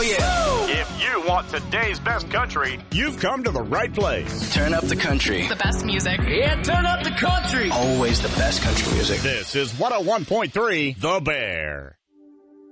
yeah. If you want today's best country, you've come to the right place. Turn up the country. The best music. Yeah, turn up the country. Always the best country music. This is 101.3 The Bear.